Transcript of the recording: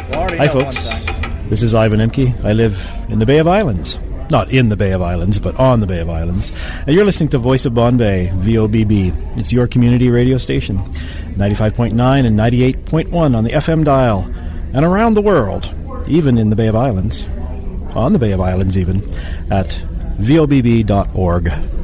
Hi, folks. This is Ivan Emke. I live in the Bay of Islands. Not in the Bay of Islands, but on the Bay of Islands. And you're listening to Voice of Bombay, VOBB. It's your community radio station. 95.9 and 98.1 on the FM dial. And around the world, even in the Bay of Islands, on the Bay of Islands even, at vobb.org.